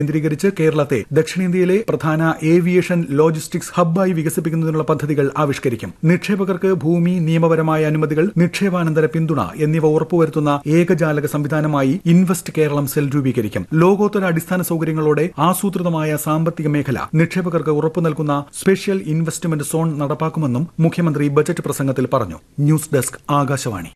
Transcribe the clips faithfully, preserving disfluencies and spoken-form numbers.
കേന്ദ്രീകരിച്ച് കേരളത്തെ ദക്ഷിണേന്ത്യയിലെ പ്രധാന ഏവിയേഷൻ ലോജിസ്റ്റിക്സ് ഹബ്ബായി വികസിപ്പിക്കുന്നതിനുള്ള പദ്ധതികൾ ആവിഷ്കരിക്കും. നിക്ഷേപകർക്ക് ഭൂമി, നിയമപരമായ അനുമതികൾ, നിക്ഷേപാനന്തര പിന്തുണ എന്നിവ ഉറപ്പുവരുത്തുന്ന ഏകജാലക സംവിധാനമായി ഇൻവെസ്റ്റ് കേരളം സെൽ രൂപീകരിക്കും. ലോകോത്തര അടിസ്ഥാന സൌകര്യങ്ങളോടെ ആസൂത്രിതമായ സാമ്പത്തിക മേഖല നിക്ഷേപകർക്ക് ഉറപ്പു നൽകുന്ന സ്പെഷ്യൽ ഇൻവെസ്റ്റ്മെന്റ് സോൺ നടപ്പാക്കുമെന്നും മുഖ്യമന്ത്രി ബജറ്റ് പ്രസംഗത്തിൽ പറഞ്ഞു. News desk Akashvani.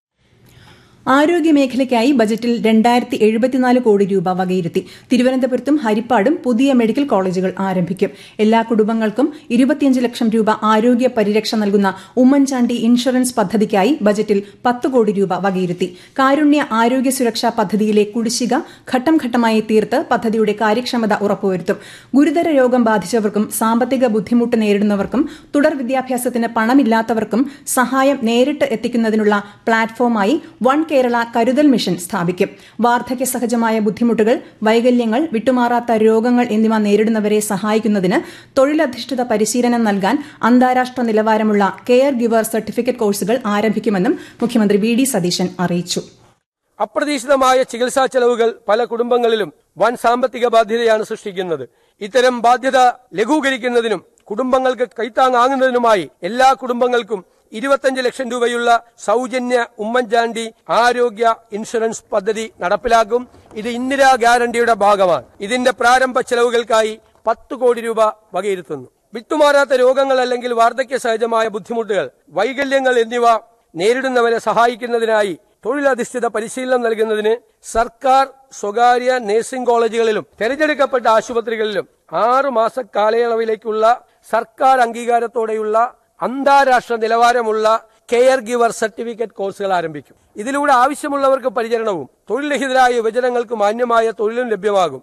ആരോഗ്യമേഖലയ്ക്കായി ബജറ്റിൽ രണ്ടായിരത്തി എഴുപത്തിനാല് കോടി രൂപ വകയിരുത്തി. തിരുവനന്തപുരത്തും ഹരിപ്പാടും പുതിയ മെഡിക്കൽ കോളേജുകൾ ആരംഭിക്കും. എല്ലാ കുടുംബങ്ങൾക്കും ഇരുപത്തിയഞ്ച് ലക്ഷം രൂപ ആരോഗ്യ പരിരക്ഷ നൽകുന്ന ഉമ്മൻചാണ്ടി ഇൻഷുറൻസ് പദ്ധതിക്കായി ബജറ്റിൽ പത്ത് കോടി രൂപ വകയിരുത്തി. കാരുണ്യ ആരോഗ്യ സുരക്ഷാ പദ്ധതിയിലെ കുടിശ്ശിക ഘട്ടം ഘട്ടമായി തീർത്ത് പദ്ധതിയുടെ കാര്യക്ഷമത ഉറപ്പുവരുത്തും. ഗുരുതര രോഗം ബാധിച്ചവർക്കും സാമ്പത്തിക ബുദ്ധിമുട്ട് നേരിടുന്നവർക്കും തുടർ വിദ്യാഭ്യാസത്തിന് പണമില്ലാത്തവർക്കും സഹായം നേരിട്ട് എത്തിക്കുന്നതിനുള്ള പ്ലാറ്റ്ഫോമായി വൺ കേരള കരുതൽ മിഷൻ സ്ഥാപിക്കും. വാർദ്ധക്യ സഹജമായ ബുദ്ധിമുട്ടുകൾ, വൈകല്യങ്ങൾ, വിട്ടുമാറാത്ത രോഗങ്ങൾ എന്നിവ നേരിടുന്നവരെ സഹായിക്കുന്നതിന് തൊഴിലധിഷ്ഠിത പരിശീലനം നൽകാൻ അന്താരാഷ്ട്ര നിലവാരമുള്ള കെയർ ഗിവർ സർട്ടിഫിക്കറ്റ് കോഴ്സുകൾ ആരംഭിക്കുമെന്നും മുഖ്യമന്ത്രി വി ഡി സതീശൻ അറിയിച്ചു. അപ്രതീക്ഷിതമായ ചികിത്സാ ചെലവുകൾ പല കുടുംബങ്ങളിലും വൻ സാമ്പത്തിക ബാധ്യതയാണ് സൃഷ്ടിക്കുന്നത്. ഇത്തരം ബാധ്യത ലഘൂകരിക്കുന്നതിനും കുടുംബങ്ങൾക്ക് കൈത്താങ്ങാകുന്നതിനുമായി എല്ലാ കുടുംബങ്ങൾക്കും ഇരുപത്തിയഞ്ച് ലക്ഷം രൂപയുള്ള സൗജന്യ ഉമ്മൻചാണ്ടി ആരോഗ്യ ഇൻഷുറൻസ് പദ്ധതി നടപ്പിലാക്കും. ഇത് ഇന്ദിരാ ഗ്യാരണ്ടിയുടെ ഭാഗമാണ്. ഇതിന്റെ പ്രാരംഭ ചെലവുകൾക്കായി പത്ത് കോടി രൂപ വകയിരുത്തുന്നു. വിട്ടുമാറാത്ത രോഗങ്ങൾ അല്ലെങ്കിൽ വാർദ്ധക്യ സഹജമായ ബുദ്ധിമുട്ടുകൾ, വൈകല്യങ്ങൾ എന്നിവ നേരിടുന്നവരെ സഹായിക്കുന്നതിനായി തൊഴിലധിഷ്ഠിത പരിശീലനം നൽകുന്നതിന് സർക്കാർ, സ്വകാര്യ നഴ്സിംഗ് കോളേജുകളിലും തെരഞ്ഞെടുക്കപ്പെട്ട ആശുപത്രികളിലും ആറു മാസ കാലയളവിലേക്കുള്ള സർക്കാർ അംഗീകാരത്തോടെയുള്ള അന്താരാഷ്ട്ര നിലവാരമുള്ള കെയർ ഗിവർ സർട്ടിഫിക്കറ്റ് കോഴ്സുകൾ ആരംഭിക്കും. ഇതിലൂടെ ആവശ്യമുള്ളവർക്ക് പരിചരണവും തൊഴിൽരഹിതരായ യുവജനങ്ങൾക്ക് മാന്യമായ തൊഴിലും ലഭ്യമാകും.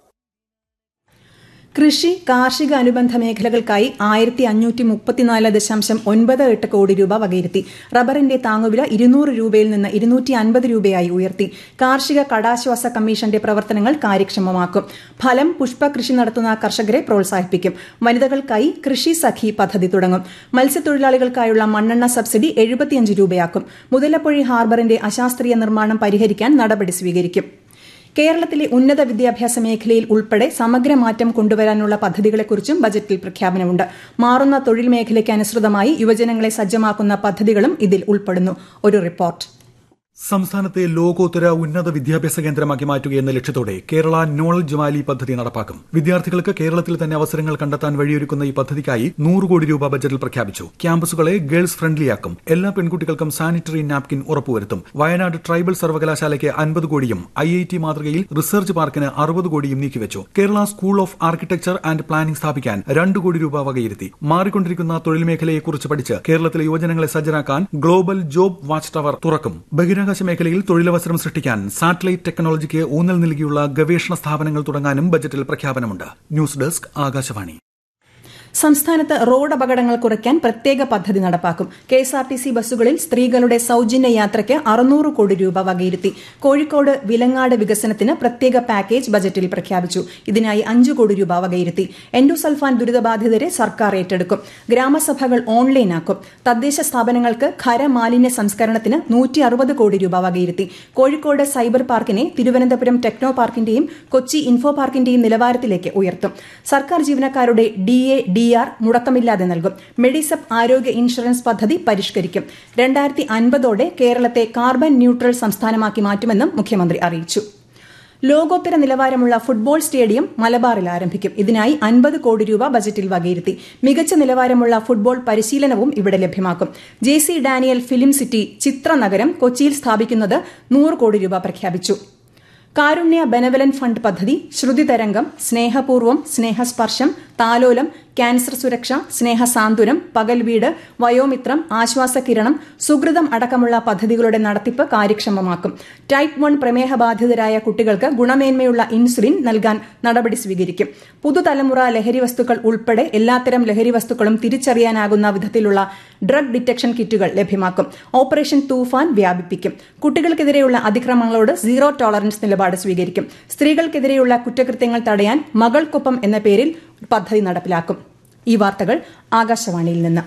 കൃഷി, കാർഷിക അനുബന്ധ മേഖലകൾക്കായി ആയിരത്തി അഞ്ഞൂറ്റി മുപ്പത്തിനാല് ദശാംശം ഒൻപത് എട്ട് കോടി രൂപ വകയിരുത്തി. റബ്ബറിന്റെ താങ്ങുവില ഇരുന്നൂറ് രൂപയിൽ നിന്ന് ഇരുന്നൂറ്റി അൻപത് രൂപയായി ഉയർത്തി. കാർഷിക കടാശ്വാസ കമ്മീഷന്റെ പ്രവർത്തനങ്ങൾ കാര്യക്ഷമമാക്കും. ഫലം, പുഷ്പ കൃഷി നടത്തുന്ന കർഷകരെ പ്രോത്സാഹിപ്പിക്കും. വനിതകൾക്കായി കൃഷി സഖി പദ്ധതി തുടങ്ങും. മത്സ്യത്തൊഴിലാളികൾക്കായുള്ള മണ്ണെണ്ണ സബ്സിഡി എഴുപത്തിയഞ്ച് രൂപയാക്കും. മുതലപ്പൊഴി ഹാർബറിന്റെ അശാസ്ത്രീയ നിർമ്മാണം പരിഹരിക്കാൻ നടപടി സ്വീകരിക്കും. കേരളത്തിലെ ഉന്നത വിദ്യാഭ്യാസ മേഖലയിൽ ഉൾപ്പെടെ സമഗ്ര മാറ്റം കൊണ്ടുവരാനുള്ള പദ്ധതികളെക്കുറിച്ചും ബജറ്റിൽ പ്രഖ്യാപനമുണ്ട്. മാറുന്ന തൊഴിൽ മേഖലയ്ക്ക് അനുസൃതമായി യുവജനങ്ങളെ സജ്ജമാക്കുന്ന പദ്ധതികളും ഇതിൽ ഉൾപ്പെടുന്നു. ഒരു റിപ്പോർട്ട്. സംസ്ഥാനത്തെ ലോകോത്തര ഉന്നത വിദ്യാഭ്യാസ കേന്ദ്രമാക്കി മാറ്റുകയെന്ന ലക്ഷ്യത്തോടെ കേരള നോളജ് വാലി പദ്ധതി നടപ്പാക്കും. വിദ്യാർത്ഥികൾക്ക് കേരളത്തിൽ തന്നെ അവസരങ്ങൾ കണ്ടെത്താൻ വഴിയൊരുക്കുന്ന ഈ പദ്ധതിക്കായി നൂറ് കോടി രൂപ ബജറ്റിൽ പ്രഖ്യാപിച്ചു. ക്യാമ്പസുകളെ ഗേൾസ് ഫ്രണ്ട്ലിയാക്കും. എല്ലാ പെൺകുട്ടികൾക്കും സാനിറ്ററി നാപ്കിൻ ഉറപ്പുവരുത്തും. വയനാട് ട്രൈബൽ സർവകലാശാലയ്ക്ക് അൻപത് കോടിയും ഐ ഐ ടി മാതൃകയിൽ റിസർച്ച് പാർക്കിന് അറുപത് കോടിയും നീക്കിവച്ചു. Kerala school of architecture and planning സ്ഥാപിക്കാൻ രണ്ട് കോടി രൂപ വകയിരുത്തി. മാറിക്കൊണ്ടിരിക്കുന്ന തൊഴിൽ മേഖലയെക്കുറിച്ച് പഠിച്ച് കേരളത്തിലെ യുവജനങ്ങളെ സജ്ജരാക്കാൻ ഗ്ലോബൽ ജോബ് വാച്ച് ടവർ തുറക്കും. ബഹിരാകാശ മേഖലയിൽ തൊഴിലവസരം സൃഷ്ടിക്കാൻ സാറ്റലൈറ്റ് ടെക്നോളജിക്ക് ഊന്നൽ നൽകിയുള്ള ഗവേഷണ സ്ഥാപനങ്ങൾ തുടങ്ങാനും ബജറ്റിൽ പ്രഖ്യാപനമുണ്ട്. News desk Akashvani. സംസ്ഥാനത്ത് റോഡ് അപകടങ്ങൾ കുറയ്ക്കാൻ പ്രത്യേക പദ്ധതി നടപ്പാക്കും. K S R T C ബസ്സുകളിൽ സ്ത്രീകളുടെ സൌജന്യ യാത്രയ്ക്ക് അറുന്നൂറ് കോടി രൂപ വകയിരുത്തി. കോഴിക്കോട് വിലങ്ങാട് വികസനത്തിന് പ്രത്യേക പാക്കേജ് ബജറ്റിൽ പ്രഖ്യാപിച്ചു. ഇതിനായി അഞ്ചു കോടി രൂപ വകയിരുത്തി. എൻഡോസൾഫാൻ ദുരിതബാധിതരെ സർക്കാർ ഏറ്റെടുക്കും. ഗ്രാമസഭകൾ ഓൺലൈനാക്കും. തദ്ദേശ സ്ഥാപനങ്ങൾക്ക് ഖരമാലിന്യ സംസ്കരണത്തിന് നൂറ്റി അറുപത് കോടി രൂപ വകയിരുത്തി. Kozhikode cyber പാർക്കിനെ Thiruvananthapuram techno പാർക്കിന്റെയും Kochi info പാർക്കിന്റെയും നിലവാരത്തിലേക്ക് ഉയർത്തും. സർക്കാർ ജീവനക്കാരുടെ ഡി എ ഡി ആർ മുടക്കമില്ലാതെ നൽകും. മെഡിസപ്പ് ആരോഗ്യ ഇൻഷുറൻസ് പദ്ധതി പരിഷ്കരിക്കും. രണ്ടായിരത്തി അൻപതോടെ കേരളത്തെ കാർബൺ ന്യൂട്രൽ സംസ്ഥാനമാക്കി മാറ്റുമെന്നും മുഖ്യമന്ത്രി അറിയിച്ചു. ലോകോത്തര നിലവാരമുള്ള ഫുട്ബോൾ സ്റ്റേഡിയം മലബാറിൽ ആരംഭിക്കും. ഇതിനായി അൻപത് കോടി രൂപ ബജറ്റിൽ വകയിരുത്തി. മികച്ച നിലവാരമുള്ള ഫുട്ബോൾ പരിശീലനവും ഇവിടെ ലഭ്യമാക്കും. J C Daniel film city ചിത്രനഗരം കൊച്ചിയിൽ സ്ഥാപിക്കുന്നത് നൂറ് കോടി രൂപ പ്രഖ്യാപിച്ചു. കാരുണ്യ ബെനവലന്റ് ഫണ്ട് പദ്ധതി, ശ്രുതി തരംഗം, സ്നേഹപൂർവ്വം, സ്നേഹസ്പർശം, താലോലം, ക്യാൻസർ സുരക്ഷ, സ്നേഹസാന്ത്വനം, പകൽ വീട്, വയോമിത്രം, ആശ്വാസകിരണം, സുകൃതം അടക്കമുള്ള പദ്ധതികളുടെ നടത്തിപ്പ് കാര്യക്ഷമമാക്കും. ടൈപ്പ് വൺ പ്രമേഹ ബാധിതരായ കുട്ടികൾക്ക് ഗുണമേന്മയുള്ള ഇൻസുലിൻ നൽകാൻ നടപടി സ്വീകരിക്കും. പുതുതലമുറ ലഹരി വസ്തുക്കൾ ഉൾപ്പെടെ എല്ലാത്തരം ലഹരി വസ്തുക്കളും തിരിച്ചറിയാനാകുന്ന വിധത്തിലുള്ള ഡ്രഗ് ഡിറ്റക്ഷൻ കിറ്റുകൾ ലഭ്യമാക്കും. ഓപ്പറേഷൻ തൂഫാൻ വ്യാപിപ്പിക്കും. കുട്ടികൾക്കെതിരെയുള്ള അതിക്രമങ്ങളോട് സീറോ ടോളറൻസ് നിലപാട് സ്വീകരിക്കും. സ്ത്രീകൾക്കെതിരെയുള്ള കുറ്റകൃത്യങ്ങൾ തടയാൻ മകൾക്കൊപ്പം എന്ന പേരിൽ പദ്ധതി നടപ്പിലാക്കും. ഈ വാർത്തകൾ ആകാശവാണിയിൽ നിന്ന്.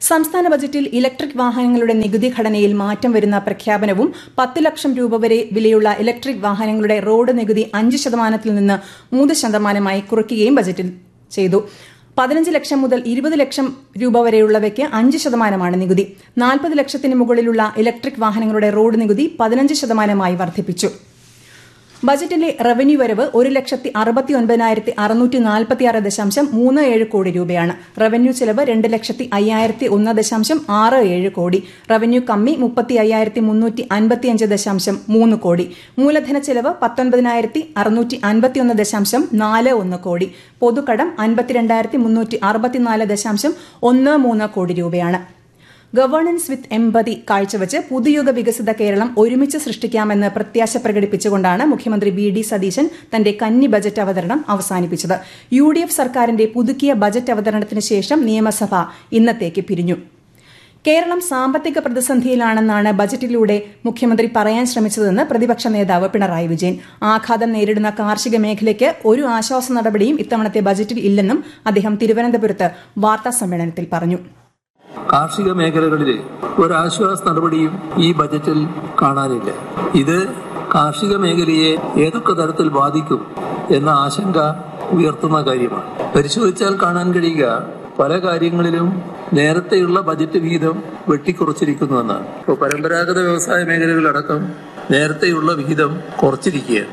സംസ്ഥാന ബജറ്റിൽ ഇലക്ട്രിക് വാഹനങ്ങളുടെ നികുതി ഘടനയിൽ മാറ്റം വരുന്ന പ്രഖ്യാപനവും പത്ത് ലക്ഷം രൂപ വരെ വിലയുള്ള ഇലക്ട്രിക് വാഹനങ്ങളുടെ റോഡ് നികുതി അഞ്ച് ശതമാനത്തിൽ നിന്ന് മൂന്ന് ശതമാനമായി കുറയ്ക്കുകയും ബജറ്റിൽ ചെയ്തു. പതിനഞ്ച് ലക്ഷം മുതൽ ഇരുപത് ലക്ഷം രൂപ വരെയുള്ളവയ്ക്ക് അഞ്ച് ശതമാനമാണ് നികുതി. നാൽപ്പത് ലക്ഷത്തിന് മുകളിലുള്ള ഇലക്ട്രിക് വാഹനങ്ങളുടെ റോഡ് നികുതി പതിനഞ്ച് ശതമാനമായി വർദ്ധിപ്പിച്ചു. ബജറ്റിലെ റവന്യൂ വരവ് ഒരു ലക്ഷത്തി അറുപത്തി ഒൻപതിനായിരത്തി അറുന്നൂറ്റി നാൽപ്പത്തിയാറ് ദശാംശം മൂന്ന് ഏഴ് കോടി രൂപയാണ്. റവന്യൂ ചെലവ് രണ്ട് ലക്ഷത്തി അയ്യായിരത്തി ഒന്ന് ദശാംശം ആറ് ഏഴ് കോടി. റവന്യൂ കമ്മി മുപ്പത്തി അയ്യായിരത്തി മുന്നൂറ്റി അൻപത്തിയഞ്ച് ദശാംശം മൂന്ന് കോടി. മൂലധന ചെലവ് പത്തൊൻപതിനായിരത്തി അറുന്നൂറ്റി അൻപത്തിയൊന്ന് ദശാംശം നാല് ഒന്ന് കോടി. പൊതുകടം അൻപത്തിരണ്ടായിരത്തി മുന്നൂറ്റി അറുപത്തിനാല് ദശാംശം ഒന്ന് മൂന്ന് കോടി രൂപയാണ്. ഗവേണൻസ് വിത്ത് എംപതി കാഴ്ചവെച്ച് പുതുയുഗ വികസിത കേരളം ഒരുമിച്ച് സൃഷ്ടിക്കാമെന്ന് പ്രത്യാശ പ്രകടിപ്പിച്ചുകൊണ്ടാണ് മുഖ്യമന്ത്രി വി ഡി സതീശൻ തന്റെ കന്നി ബജറ്റ് അവതരണം അവസാനിപ്പിച്ചത്. യു ഡി എഫ് സർക്കാരിന്റെ പുതുക്കിയ ബജറ്റ് അവതരണത്തിന് ശേഷം നിയമസഭ ഇന്നത്തേക്ക് പിരിഞ്ഞു. കേരളം സാമ്പത്തിക പ്രതിസന്ധിയിലാണെന്നാണ് ബജറ്റിലൂടെ മുഖ്യമന്ത്രി പറയാൻ ശ്രമിച്ചതെന്ന് പ്രതിപക്ഷ നേതാവ് പിണറായി വിജയൻ. ആഘാതം നേരിടുന്ന കാർഷിക മേഖലയ്ക്ക് ഒരു ആശ്വാസ നടപടിയും ഇത്തവണത്തെ ബജറ്റിൽ ഇല്ലെന്നും അദ്ദേഹം തിരുവനന്തപുരത്ത് വാർത്താസമ്മേളനത്തിൽ പറഞ്ഞു. കാർഷിക മേഖലകളിൽ ഒരാശ്വാസ നടപടിയും ഈ ബജറ്റിൽ കാണാനില്ല. ഇത് കാർഷിക മേഖലയെ ഏതൊക്കെ തരത്തിൽ ബാധിക്കും എന്ന ആശങ്ക ഉയർത്തുന്ന കാര്യമാണ്. പരിശോധിച്ചാൽ കാണാൻ കഴിയുക പല കാര്യങ്ങളിലും നേരത്തെയുള്ള ബജറ്റ് വിഹിതം വെട്ടിക്കുറച്ചിരിക്കുന്നുവെന്നാണ്. ഇപ്പോൾ പരമ്പരാഗത വ്യവസായ മേഖലകളടക്കം നേരത്തെയുള്ള വിഹിതം കുറച്ചിരിക്കുകയാണ്.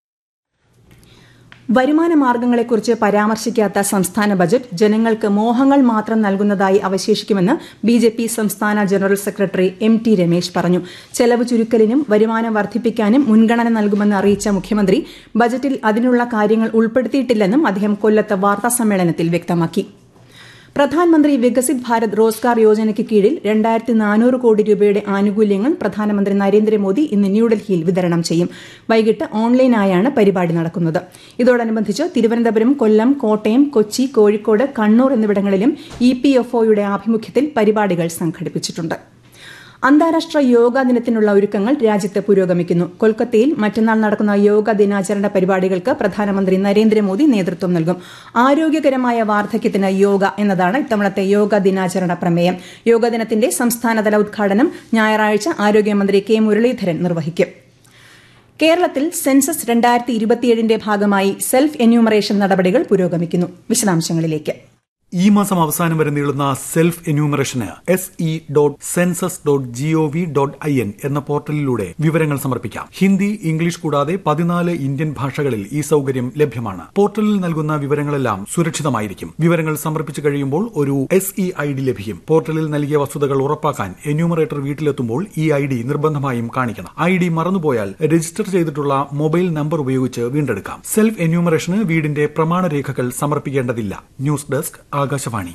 വരുമാന മാർഗങ്ങളെക്കുറിച്ച് പരാമർശിക്കാത്ത സംസ്ഥാന ബജറ്റ് ജനങ്ങൾക്ക് മോഹങ്ങൾ മാത്രം നൽകുന്നതായി അവശേഷിക്കുമെന്ന് ബി ജെ പി സംസ്ഥാന general secretary M T Ramesh പറഞ്ഞു. ചെലവ് ചുരുക്കലിനും വരുമാനം വർദ്ധിപ്പിക്കാനും മുൻഗണന നൽകുമെന്ന് അറിയിച്ച മുഖ്യമന്ത്രി ബജറ്റിൽ അതിനുള്ള കാര്യങ്ങൾ ഉൾപ്പെടുത്തിയിട്ടില്ലെന്നും അദ്ദേഹം കൊല്ലത്ത് വാർത്താസമ്മേളനത്തിൽ വ്യക്തമാക്കി. പ്രധാനമന്ത്രി വികസിത് ഭാരത് റോസ്ഗാർ യോജനയ്ക്ക് കീഴിൽ രണ്ടായിരത്തി നാനൂറ് കോടി രൂപയുടെ ആനുകൂല്യങ്ങൾ പ്രധാനമന്ത്രി നരേന്ദ്രമോദി ഇന്ന് ന്യൂഡൽഹിയിൽ വിതരണം ചെയ്യും. വൈകിട്ട് ഓൺലൈനായാണ് പരിപാടി നടക്കുന്നത്. ഇതോടനുബന്ധിച്ച് തിരുവനന്തപുരം, കൊല്ലം, കോട്ടയം, കൊച്ചി, കോഴിക്കോട്, കണ്ണൂർ എന്നിവിടങ്ങളിലും ഇ പി എഫ് ഒയുടെ ആഭിമുഖ്യത്തിൽ പരിപാടികൾ സംഘടിപ്പിച്ചിട്ടുണ്ട്. അന്താരാഷ്ട്ര യോഗാ ദിനത്തിനുള്ള ഒരുക്കങ്ങൾ രാജ്യത്ത് പുരോഗമിക്കുന്നു. കൊൽക്കത്തയിൽ മറ്റന്നാൾ നടക്കുന്ന യോഗ ദിനാചരണ പരിപാടികൾക്ക് പ്രധാനമന്ത്രി നരേന്ദ്രമോദി നേതൃത്വം നൽകും. ആരോഗ്യകരമായ വാർദ്ധക്യത്തിന് യോഗ എന്നതാണ് ഇത്തവണത്തെ യോഗ ദിനാചരണ പ്രമേയം. യോഗ ദിനത്തിന്റെ സംസ്ഥാനതല ഉദ്ഘാടനം ഞായറാഴ്ച ആരോഗ്യമന്ത്രി കെ മുരളീധരൻ നിർവഹിക്കും. കേരളത്തിൽ സെൻസസ് രണ്ടായിരത്തി ഇരുപത്തിയേഴിന്റെ ഭാഗമായി സെൽഫ് എന്യൂമറേഷൻ നടപടികൾ പുരോഗമിക്കുന്നു. വിശദാംശങ്ങളിലേക്ക്. ഈ മാസം അവസാനം വരെ നീളുന്ന self എന്യൂമറേഷന് S E dot census dot G O V dot I N എന്ന പോർട്ടലിലൂടെ വിവരങ്ങൾ സമർപ്പിക്കാം. ഹിന്ദി, ഇംഗ്ലീഷ് കൂടാതെ പതിനാല് ഇന്ത്യൻ ഭാഷകളിൽ ഈ സൌകര്യം ലഭ്യമാണ്. പോർട്ടലിൽ നൽകുന്ന വിവരങ്ങളെല്ലാം സുരക്ഷിതമായിരിക്കും. വിവരങ്ങൾ സമർപ്പിച്ചു കഴിയുമ്പോൾ ഒരു എസ് ഇ ഐ ഡി ലഭിക്കും. പോർട്ടലിൽ നൽകിയ വസ്തുതകൾ ഉറപ്പാക്കാൻ എന്യൂമറേറ്റർ വീട്ടിലെത്തുമ്പോൾ ഈ ഐ ഡി നിർബന്ധമായും കാണിക്കണം. ഐ ഡി മറന്നുപോയാൽ രജിസ്റ്റർ ചെയ്തിട്ടുള്ള മൊബൈൽ നമ്പർ ഉപയോഗിച്ച് വീണ്ടെടുക്കാം. സെൽഫ് എന്യൂമറേഷന് വീടിന്റെ പ്രമാണരേഖകൾ സമർപ്പിക്കേണ്ടതില്ല. News desk Akashvani.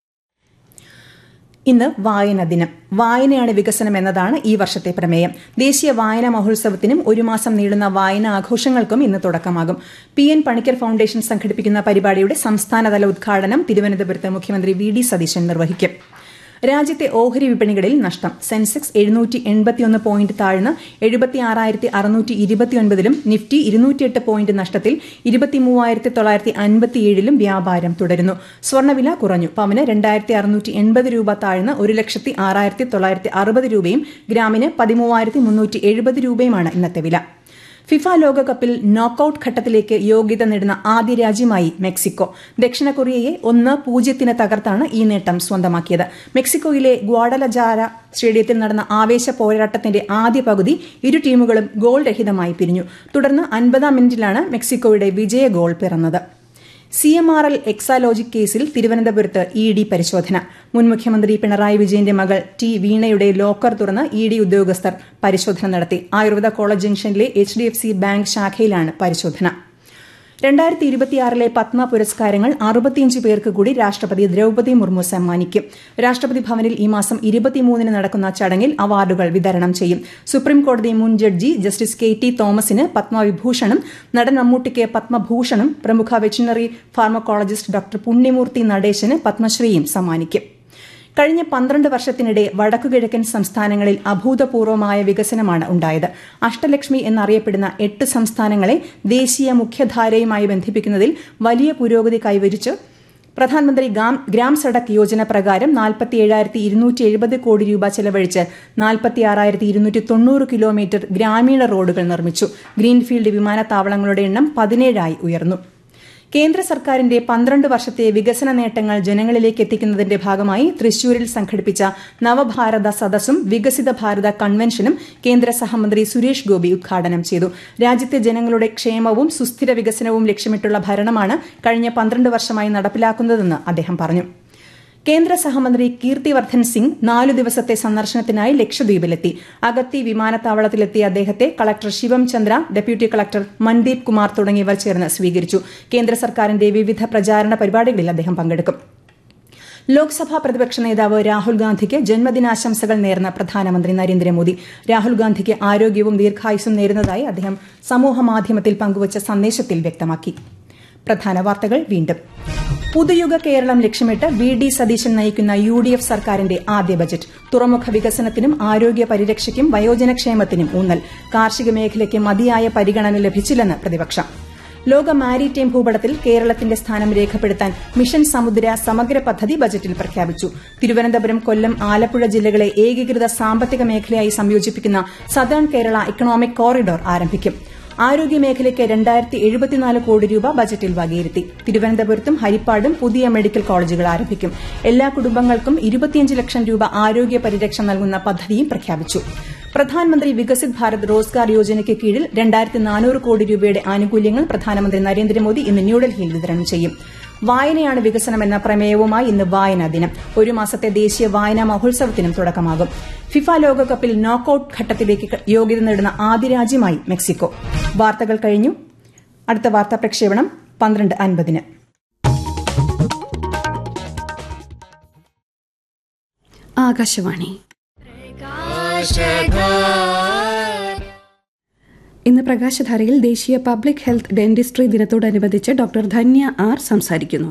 ഇന്ന് വായന ദിനം. വായനയാണ് വികസനം എന്നതാണ് ഈ വർഷത്തെ പ്രമേയം. ദേശീയ വായനാ മഹോത്സവത്തിനും ഒരു മാസം നീളുന്ന വായനാ ആഘോഷങ്ങൾക്കും ഇന്ന് തുടക്കമാകും. പി എൻ പണിക്കർ ഫൌണ്ടേഷൻ സംഘടിപ്പിക്കുന്ന പരിപാടിയുടെ സംസ്ഥാനതല ഉദ്ഘാടനം തിരുവനന്തപുരത്ത് മുഖ്യമന്ത്രി വി ഡി സതീശൻ നിർവഹിക്കും. രാജ്യത്തെ ഓഹരി വിപണികളിൽ നഷ്ടം. സെൻസെക്സ് എഴുന്നൂറ്റി എൺപത്തിയൊന്ന് പോയിന്റ് താഴ്ന്ന് എഴുപത്തി ആറായിരത്തി അറുന്നൂറ്റി ഇരുപത്തിയൊൻപതിലും നിഫ്റ്റി ഇരുന്നൂറ്റിയെട്ട് പോയിന്റ് നഷ്ടത്തിൽ ഇരുപത്തിമൂവായിരത്തി തൊള്ളായിരത്തി അൻപത്തിയേഴിലും വ്യാപാരം തുടരുന്നു. സ്വർണ്ണവില കുറഞ്ഞു. പവന് രണ്ടായിരത്തി അറുന്നൂറ്റി എൺപത് രൂപ താഴ്ന്ന് ഒരു ലക്ഷത്തി ആറായിരത്തി തൊള്ളായിരത്തി അറുപത് രൂപയും ഗ്രാമിന് പതിമൂവായിരത്തി മുന്നൂറ്റി എഴുപത് രൂപയുമാണ് ഇന്നത്തെ വില. ഫിഫ ലോകകപ്പിൽ നോക്കൌട്ട് ഘട്ടത്തിലേക്ക് യോഗ്യത നേടുന്ന ആദ്യ രാജ്യമായി മെക്സിക്കോ. ദക്ഷിണ കൊറിയയെ ഒന്ന് പൂജ്യത്തിന് തകർത്താണ് ഈ നേട്ടം സ്വന്തമാക്കിയത്. മെക്സിക്കോയിലെ ഗ്വാഡലജാര സ്റ്റേഡിയത്തിൽ നടന്ന ആവേശ പോരാട്ടത്തിന്റെ ആദ്യ പകുതി ഇരു ടീമുകളും ഗോൾ രഹിതമായി പിരിഞ്ഞു. തുടർന്ന് അൻപതാം മിനിറ്റിലാണ് മെക്സിക്കോയുടെ വിജയ ഗോൾ പിറന്നത്. C M R L Exalogic കേസിൽ തിരുവനന്തപുരത്ത് ഇ ഡി പരിശോധന. മുൻ മുഖ്യമന്ത്രി പിണറായി വിജയന്റെ മകൾ ടി വീണയുടെ ലോക്കർ തുറന്ന് ഇ ഡി ഉദ്യോഗസ്ഥർ പരിശോധന നടത്തി. ആയുർവേദ കോളേജ് ജംഗ്ഷനിലെ H D F C bank ശാഖയിലാണ് പരിശോധന. രണ്ടായിരത്തി ഇരുപത്തിയാറിലെ പത്മ പുരസ്കാരങ്ങൾ അറുപത്തിയഞ്ച് പേർക്ക് കൂടി രാഷ്ട്രപതി ദ്രൌപദി മുർമു സമ്മാനിക്കും. രാഷ്ട്രപതി ഭവനിൽ ഈ മാസം ഇരുപത്തിമൂന്നിന് നടക്കുന്ന ചടങ്ങിൽ അവാർഡുകൾ വിതരണം ചെയ്യും. സുപ്രീംകോടതി മുൻ ജഡ്ജി ജസ്റ്റിസ് കെ ടി തോമസിന് പത്മവിഭൂഷണും നടൻ മമ്മൂട്ടിക്ക് പത്മഭൂഷണും പ്രമുഖ വെറ്റിനറി ഫാർമക്കോളജിസ്റ്റ് ഡോക്ടർ പുണ്യമൂർത്തി നടേശന് പത്മശ്രീയും സമ്മാനിക്കും. കഴിഞ്ഞ പന്ത്രണ്ട് വർഷത്തിനിടെ വടക്കുകിഴക്കൻ സംസ്ഥാനങ്ങളിൽ അഭൂതപൂർവമായ വികസനമാണ് ഉണ്ടായത്. അഷ്ടലക്ഷ്മി എന്നറിയപ്പെടുന്ന എട്ട് സംസ്ഥാനങ്ങളെ ദേശീയ മുഖ്യധാരയുമായി ബന്ധിപ്പിക്കുന്നതിൽ വലിയ പുരോഗതി കൈവരിച്ചു പ്രധാനമന്ത്രി ഗ്രാം സഡക് യോജന പ്രകാരം നാൽപ്പത്തി ഏഴായിരത്തി ഇരുന്നൂറ്റി എഴുപത് കോടി രൂപ ചെലവഴിച്ച് നാൽപ്പത്തി ആറായിരത്തി ഇരുന്നൂറ്റി തൊണ്ണൂറ് കിലോമീറ്റർ ഗ്രാമീണ റോഡുകൾ നിർമ്മിച്ചു. ഗ്രീൻഫീൽഡ് വിമാനത്താവളങ്ങളുടെ എണ്ണം പതിനേഴായി ഉയർന്നു. കേന്ദ്ര സർക്കാരിന്റെ പന്ത്രണ്ട് വർഷത്തെ വികസന നേട്ടങ്ങൾ ജനങ്ങളിലേക്ക് എത്തിക്കുന്നതിന്റെ ഭാഗമായി തൃശൂരിൽ സംഘടിപ്പിച്ച നവഭാരത സദസ്സും വികസിത ഭാരത കൺവെൻഷനും കേന്ദ്ര സഹമന്ത്രി സുരേഷ് ഗോപി ഉദ്ഘാടനം ചെയ്തു. രാജ്യത്തെ ജനങ്ങളുടെ ക്ഷേമവും സുസ്ഥിര വികസനവും ലക്ഷ്യമിട്ടുള്ള ഭരണമാണ് കഴിഞ്ഞ പന്ത്രണ്ട് വർഷമായി നടപ്പിലാക്കുന്നതെന്ന് അദ്ദേഹം പറഞ്ഞു. കേന്ദ്ര സഹമന്ത്രി കീർത്തിവർദ്ധൻ സിംഗ് നാലു ദിവസത്തെ സന്ദർശനത്തിനായി ലക്ഷദ്വീപിലെത്തി. അഗത്തി വിമാനത്താവളത്തിലെത്തിയ അദ്ദേഹത്തെ കളക്ടർ ശിവം ചന്ദ്ര, ഡെപ്യൂട്ടി കളക്ടർ മൻദീപ് കുമാർ തുടങ്ങിയവർ ചേർന്ന് സ്വീകരിച്ചു. കേന്ദ്ര സർക്കാരിന്റെ വിവിധ പ്രചാരണ പരിപാടികളിൽ അദ്ദേഹം പങ്കെടുക്കും. ലോക്സഭാ പ്രതിപക്ഷ നേതാവ് രാഹുൽ ഗാന്ധിക്ക് ജന്മദിനാശംസകൾ നേർന്ന പ്രധാനമന്ത്രി നരേന്ദ്രമോദി. രാഹുൽ ഗാന്ധിക്ക് ആരോഗ്യവും ദീർഘായുസ്സും നേരുന്നതായി അദ്ദേഹം സമൂഹമാധ്യമത്തിൽ പങ്കുവച്ച സന്ദേശത്തിൽ വ്യക്തമാക്കി. പ്രധാന വാർത്തകൾ വീണ്ടും. പുതുയുഗ കേരളം ലക്ഷ്യമിട്ട് വി ഡി സതീശൻ നയിക്കുന്ന യു ഡി എഫ് സർക്കാരിന്റെ ആദ്യ ബജറ്റ്. തുറമുഖ വികസനത്തിനും ആരോഗ്യ പരിരക്ഷയ്ക്കും വയോജനക്ഷേമത്തിനും ഊന്നൽ. കാർഷിക മേഖലയ്ക്ക് മതിയായ പരിഗണന ലഭിച്ചില്ലെന്ന് പ്രതിപക്ഷം. ലോക മാരിടൈം ഭൂപടത്തിൽ കേരളത്തിന്റെ സ്ഥാനം രേഖപ്പെടുത്താൻ മിഷൻ സമുദ്ര സമഗ്ര പദ്ധതി ബജറ്റിൽ പ്രഖ്യാപിച്ചു. തിരുവനന്തപുരം, കൊല്ലം, ആലപ്പുഴ ജില്ലകളെ ഏകീകൃത സാമ്പത്തിക മേഖലയായി സംയോജിപ്പിക്കുന്ന സതേൺ കേരള ഇക്കണോമിക് കോറിഡോർ ആരംഭിക്കും. ആരോഗ്യമേഖലയ്ക്ക് രണ്ടായിരത്തി എഴുപത്തിനാല് കോടി രൂപ ബജറ്റിൽ വകയിരുത്തി. തിരുവനന്തപുരത്തും ഹരിപ്പാടും പുതിയ മെഡിക്കൽ കോളേജുകൾ ആരംഭിക്കും. എല്ലാ കുടുംബങ്ങൾക്കും ഇരുപത്തിയഞ്ച് ലക്ഷം രൂപ ആരോഗ്യ പരിരക്ഷ നൽകുന്ന പദ്ധതിയും പ്രഖ്യാപിച്ചു. പ്രധാനമന്ത്രി വികസിത് ഭാരത് റോസ്ഗാർ യോജനയ്ക്ക് കീഴിൽ രണ്ടായിരത്തി നാനൂറ് കോടി രൂപയുടെ ആനുകൂല്യങ്ങൾ പ്രധാനമന്ത്രി നരേന്ദ്രമോദി ഇന്ന് ന്യൂഡൽഹിയിൽ വിതരണം ചെയ്യും. വായനയാണ് വികസനമെന്ന പ്രമേയവുമായി ഇന്ന് വായനാ ദിനം. ഒരു മാസത്തെ ദേശീയ വായനാ മഹോത്സവത്തിനും തുടക്കമാകും. ഫിഫ ലോകകപ്പിൽ നോക്കൌട്ട് ഘട്ടത്തിലേക്ക് യോഗ്യത നേടുന്ന ആദ്യ രാജ്യമായി മെക്സിക്കോ. വാർത്തകൾ കഴിഞ്ഞു. അടുത്ത വാർത്താ പ്രക്ഷേപണം പന്ത്രണ്ട് അൻപതിന്. ആകാശവാണി. ഇന്ന് പ്രകാശധാരയിൽ ദേശീയ പബ്ലിക് ഹെൽത്ത് ഡെന്റിസ്ട്രി ദിനത്തോടനുബന്ധിച്ച് ഡോക്ടർ ധന്യ ആർ സംസാരിക്കുന്നു.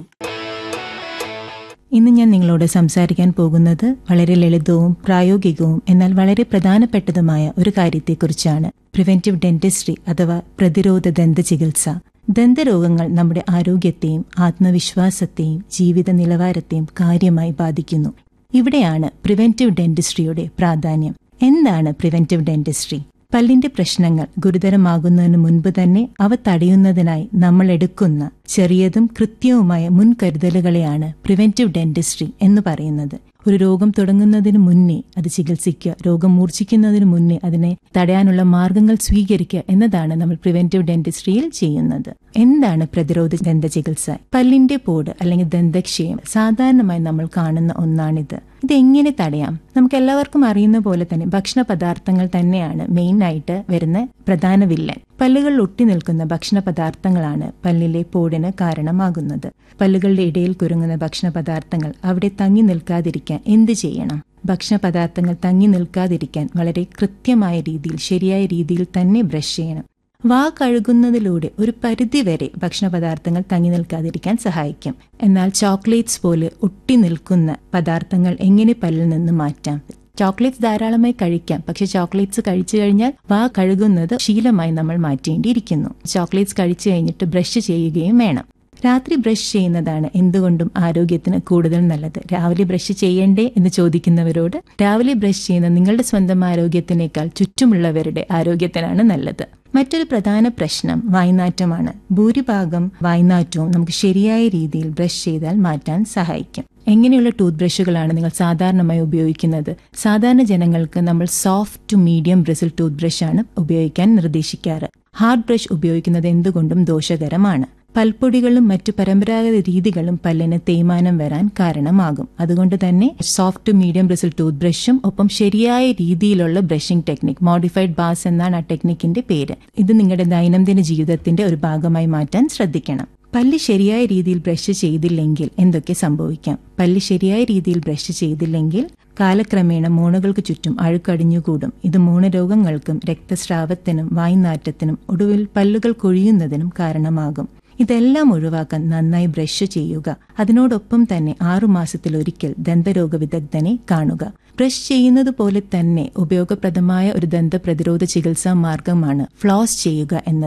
ഇന്ന് ഞാൻ നിങ്ങളോട് സംസാരിക്കാൻ പോകുന്നത് വളരെ ലളിതവും പ്രായോഗികവും എന്നാൽ വളരെ പ്രധാനപ്പെട്ടതുമായ ഒരു കാര്യത്തെക്കുറിച്ചാണ്. പ്രിവെന്റീവ് ഡെന്റിസ്ട്രി അഥവാ പ്രതിരോധ ദന്ത ചികിത്സ. ദന്തരോഗങ്ങൾ നമ്മുടെ ആരോഗ്യത്തെയും ആത്മവിശ്വാസത്തെയും ജീവിത നിലവാരത്തെയും കാര്യമായി ബാധിക്കുന്നു. ഇവിടെയാണ് പ്രിവെന്റീവ് ഡെന്റിസ്ട്രിയുടെ പ്രാധാന്യം. എന്താണ് പ്രിവെന്റീവ് ഡെന്റിസ്ട്രി? പല്ലിന്റെ പ്രശ്നങ്ങൾ ഗുരുതരമാകുന്നതിന് മുൻപ് തന്നെ അവ തടയുന്നതിനായി നമ്മൾ എടുക്കുന്ന ചെറിയതും കൃത്യവുമായ മുൻകരുതലുകളെയാണ് പ്രിവെന്റീവ് ഡെന്റിസ്ട്രി എന്ന് പറയുന്നത്. ഒരു രോഗം തുടങ്ങുന്നതിന് മുന്നേ അത് ചികിത്സിക്കുക, രോഗം മൂർച്ഛിക്കുന്നതിന് മുന്നേ അതിനെ തടയാനുള്ള മാർഗങ്ങൾ സ്വീകരിക്കുക എന്നതാണ് നമ്മൾ പ്രിവെന്റീവ് ഡെന്റിസ്ട്രിയിൽ ചെയ്യുന്നത്. എന്താണ് പ്രതിരോധ ദന്ത ചികിത്സ? പല്ലിന്റെ പോട് അല്ലെങ്കിൽ ദന്തക്ഷയം സാധാരണമായി നമ്മൾ കാണുന്ന ഒന്നാണിത്. ഇതെങ്ങനെ തടയാം? നമുക്ക് എല്ലാവർക്കും അറിയുന്ന പോലെ തന്നെ ഭക്ഷണ പദാർത്ഥങ്ങൾ തന്നെയാണ് മെയിൻ ആയിട്ട് വരുന്ന പ്രധാന വില്ലൻ. പല്ലുകളിൽ ഒട്ടി നിൽക്കുന്ന ഭക്ഷണ പദാർത്ഥങ്ങളാണ് പല്ലിലെ പോടിന് കാരണമാകുന്നത്. പല്ലുകളുടെ ഇടയിൽ കുരുങ്ങുന്ന ഭക്ഷണ പദാർത്ഥങ്ങൾ അവിടെ തങ്ങി നിൽക്കാതിരിക്കാൻ എന്ത് ചെയ്യണം? ഭക്ഷണ പദാർത്ഥങ്ങൾ തങ്ങി നിൽക്കാതിരിക്കാൻ വളരെ കൃത്യമായ രീതിയിൽ ശരിയായ രീതിയിൽ തന്നെ ബ്രഷ് ചെയ്യണം. വാ കഴുകുന്നതിലൂടെ ഒരു പരിധിവരെ ഭക്ഷണ പദാർത്ഥങ്ങൾ തങ്ങി നിൽക്കാതിരിക്കാൻ സഹായിക്കും. എന്നാൽ ചോക്ലേറ്റ്സ് പോലെ ഒട്ടി നിൽക്കുന്ന പദാർത്ഥങ്ങൾ എങ്ങനെ പല്ലിൽ നിന്ന് മാറ്റാം? ചോക്ലേറ്റ്സ് ധാരാളമായി കഴിക്കാം, പക്ഷെ ചോക്ലേറ്റ്സ് കഴിച്ചു കഴിഞ്ഞാൽ വാ കഴുകുന്നത് ശീലമായി നമ്മൾ മാറ്റേണ്ടിയിരിക്കുന്നു. ചോക്ലേറ്റ്സ് കഴിച്ചു കഴിഞ്ഞിട്ട് ബ്രഷ് ചെയ്യുകയും വേണം. രാത്രി ബ്രഷ് ചെയ്യുന്നതാണ് എന്തുകൊണ്ടും ആരോഗ്യത്തിന് കൂടുതൽ നല്ലത്. രാവിലെ ബ്രഷ് ചെയ്യണ്ടേ എന്ന് ചോദിക്കുന്നവരോട്, രാവിലെ ബ്രഷ് ചെയ്യുന്ന നിങ്ങളുടെ സ്വന്തം ആരോഗ്യത്തിനേക്കാൾ ചുറ്റുമുള്ളവരുടെ ആരോഗ്യത്തിനാണ് നല്ലത്. മറ്റൊരു പ്രധാന പ്രശ്നം വായ്നാറ്റമാണ്. ഭൂരിഭാഗം വായ്നാറ്റവും നമുക്ക് ശരിയായ രീതിയിൽ ബ്രഷ് ചെയ്താൽ മാറ്റാൻ സഹായിക്കും. എങ്ങനെയുള്ള ടൂത്ത് ബ്രഷുകളാണ് നിങ്ങൾ സാധാരണമായി ഉപയോഗിക്കുന്നത്? സാധാരണ ജനങ്ങൾക്ക് നമ്മൾ soft to medium bristle tooth ബ്രഷാണ് ഉപയോഗിക്കാൻ നിർദ്ദേശിക്കാറ്. ഹാർഡ് ബ്രഷ് ഉപയോഗിക്കുന്നത് എന്തുകൊണ്ടും ദോഷകരമാണ്. പൽപ്പൊടികളും മറ്റു പരമ്പരാഗത രീതികളും പല്ലിന് തേയ്മാനം വരാൻ കാരണമാകും. അതുകൊണ്ട് തന്നെ soft to medium bristle tooth ബ്രഷും ഒപ്പം ശരിയായ രീതിയിലുള്ള ബ്രഷിംഗ് ടെക്നിക്, മോഡിഫൈഡ് ബാസ് എന്നാണ് ആ ടെക്നിക്കിന്റെ പേര്. ഇത് നിങ്ങളുടെ ദൈനംദിന ജീവിതത്തിന്റെ ഒരു ഭാഗമായി മാറ്റാൻ ശ്രദ്ധിക്കണം. പല്ല് ശരിയായ രീതിയിൽ ബ്രഷ് ചെയ്തില്ലെങ്കിൽ എന്തൊക്കെ സംഭവിക്കാം? പല്ല് ശരിയായ രീതിയിൽ ബ്രഷ് ചെയ്തില്ലെങ്കിൽ കാലക്രമേണ മോണകൾക്ക് ചുറ്റും അഴുക്കടിഞ്ഞുകൂടും. ഇത് മോണരോഗങ്ങൾക്കും രക്തസ്രാവത്തിനും വായ്നാറ്റത്തിനും ഒടുവിൽ പല്ലുകൾ കൊഴിയുന്നതിനും കാരണമാകും. ഇതെല്ലാം ഒഴിവാക്കാൻ നന്നായി ബ്രഷ് ചെയ്യുക. അതിനോടൊപ്പം തന്നെ ആറുമാസത്തിലൊരിക്കൽ ദന്തരോഗ വിദഗ്ധനെ കാണുക. ബ്രഷ് ചെയ്യുന്നത് പോലെ തന്നെ ഉപയോഗപ്രദമായ ഒരു ദന്ത പ്രതിരോധ ചികിത്സാ മാർഗമാണ് ഫ്ലോസ് ചെയ്യുക എന്നത്.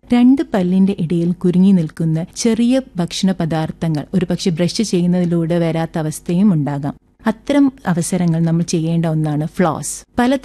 രണ്ട് പല്ലിന്റെ ഇടയിൽ കുരുങ്ങി നിൽക്കുന്ന ചെറിയ ഭക്ഷണ പദാർത്ഥങ്ങൾ ഒരുപക്ഷെ ബ്രഷ് ചെയ്യുന്നതിലൂടെ വരാത്ത അവസ്ഥയും ഉണ്ടാകാം. അത്തരം അവസരങ്ങൾ നമ്മൾ ചെയ്യേണ്ട ഒന്നാണ് ഫ്ലോസ്. പല